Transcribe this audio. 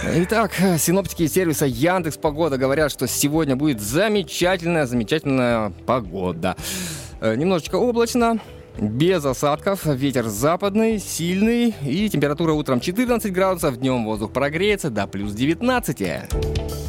Итак, синоптики сервиса Яндекс.Погода говорят, что сегодня будет замечательная погода. Немножечко облачно, без осадков, ветер западный, сильный, и температура утром 14 градусов, днем воздух прогреется до плюс 19.